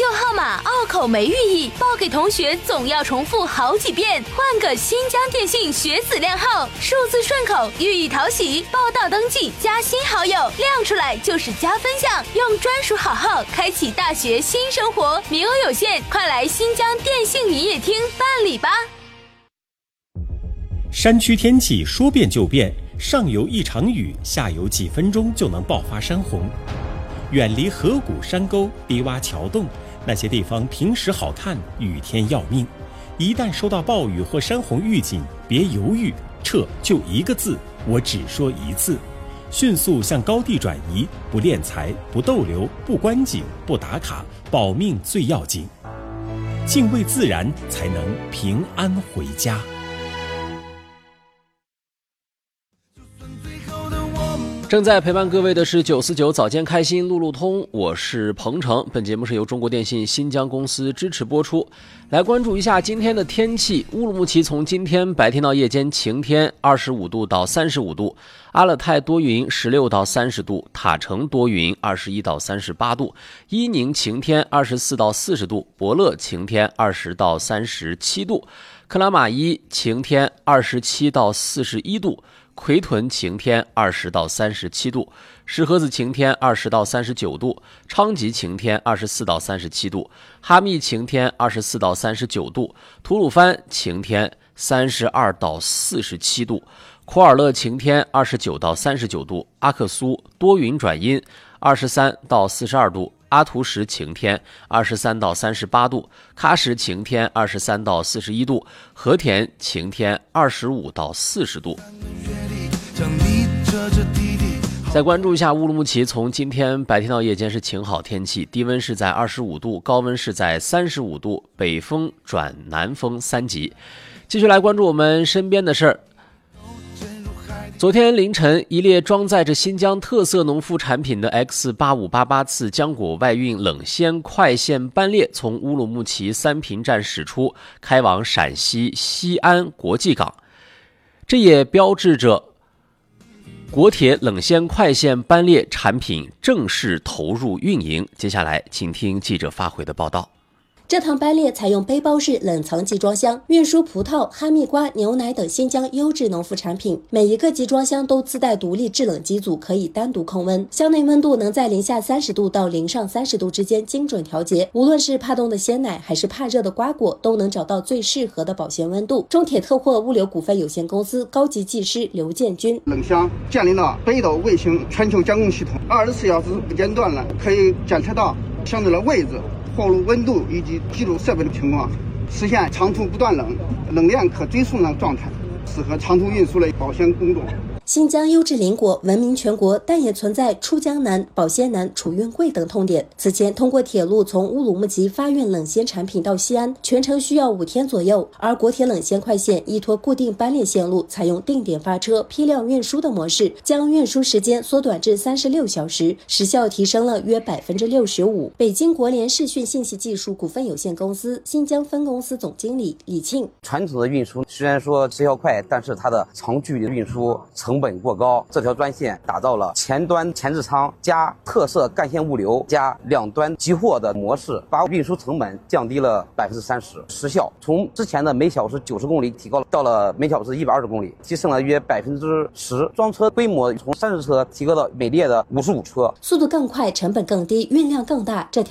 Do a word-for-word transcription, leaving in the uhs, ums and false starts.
旧号码拗口没寓意，报给同学总要重复好几遍。换个新疆电信学子靓号，数字顺口，寓意讨喜。报到登记加新好友，亮出来就是加分项，用专属好号开启大学新生活，名额有限，快来新疆电信营业厅办理吧。 山区天气说变就变，上游一场雨，下游几分钟就能爆发山洪。远离河谷山沟、低洼桥洞，那些地方平时好看，雨天要命。一旦收到暴雨或山洪预警，别犹豫，撤，就一个字，我只说一次。迅速向高地转移，不敛财，不逗留，不观景，不打卡，保命最要紧。敬畏自然，才能平安回家。 正在陪伴各位的是九四九早间开心路路通，我是鹏程。本节目是由中国电信新疆公司支持播出。来关注一下今天的天气。乌鲁木齐从今天白天到夜间晴天，二十五度到三十五度；阿勒泰多云，十六到三十度；塔城多云，二十一到三十八度；伊宁晴天，二十四到四十度；博乐晴天，二十到三十七度；克拉玛依晴天，二十七到四十一度；奎屯晴天，二十到三十七度；石河子晴天，二十到三十九度；昌吉晴天，二十四到三十七度；哈密晴天，二十四到三十九度；吐鲁番晴天，三十二到四十七度；库尔勒晴天，二十九到三十九度；阿克苏多云转阴，二十三到四十二度；阿图什晴天，二十三到三十八度；喀什晴天，二十三到四十一度；和田晴天，二十五到四十度。再关注一下乌鲁木齐，从今天白天到夜间是晴好天气，低温是在二十五度，高温是在三十五度，北风转南风三级。继续来关注我们身边的事儿。昨天凌晨，一列装载着新疆特色农副产品的 X 八五八八次浆果外运冷鲜快线班列从乌鲁木齐三平站驶出，开往陕西西安国际港。这也标志着国铁冷鲜快线班列产品正式投入运营。接下来，请听记者发回的报道。 这趟班列采用背包式冷藏集装箱，运输葡萄、哈密瓜、牛奶等新疆优质农副产品。每一个集装箱都自带独立制冷机组，可以单独控温，箱内温度能在零下三十度到零上三十度之间精准调节。无论是怕冻的鲜奶，还是怕热的瓜果，都能找到最适合的保鲜温度。中铁特货物流股份有限公司高级技师刘建军： 冷箱建立了北斗卫星全球监控系统，二十四小时不间断了，可以监测到箱子的位置、货物温度以及记录设备的情况，实现长途不断冷、冷链可追溯的状态，适合长途运输的保鲜工作。 新疆优质林果闻名全国，但也存在出江难、保鲜难、储运贵等痛点。此前，通过铁路从乌鲁木齐发运冷鲜产品到西安，全程需要五天左右，而国铁冷鲜快线依托固定班列线路，采用定点发车、批量运输的模式，将运输时间缩短至三十六小时，时效提升了约百分之六十五。北京国联视讯信息技术股份有限公司新疆分公司总经理李庆： 传统的运输虽然说时效快，但是它的长距离运输成本过高，这条专线打造了前端前置仓加特色干线物流加两端集货的模式，把运输成本降低了百分之三十，时效从之前的每小时九十公里提高到了每小时一百二十公里，提升了约百分之十。装车规模从三十车提高到每列的五十五车， 速度更快，成本更低，运量更大。这